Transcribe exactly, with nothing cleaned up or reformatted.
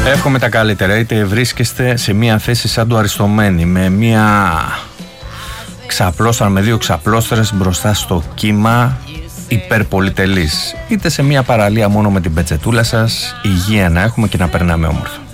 Εύχομαι τα καλύτερα. Είτε βρίσκεστε σε μια θέση σαν του Αριστομένη, με μια ξαπλώστρα, με δύο ξαπλώστρες μπροστά στο κύμα, υπερπολιτελής, είτε σε μια παραλία μόνο με την πετσετούλα σας, υγεία να έχουμε και να περνάμε όμορφα.